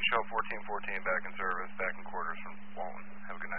Shell 1414 back in service, back in quarters from Walton. Have a good night.